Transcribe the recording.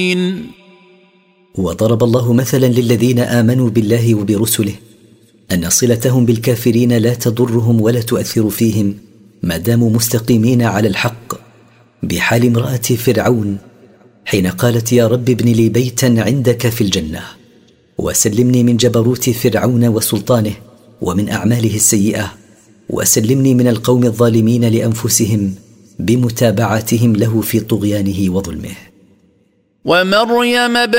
وضرب الله مثلا للذين آمنوا بالله وبرسله أن صلتهم بالكافرين لا تضرهم ولا تؤثر فيهم ما داموا مستقيمين على الحق، بحال امرأة فرعون حين قالت يا رب ابن لي بيتا عندك في الجنة وسلمني من جبروت فرعون وسلطانه ومن أعماله السيئة، وسلمني من القوم الظالمين لأنفسهم بمتابعتهم له في طغيانه وظلمه. ومريم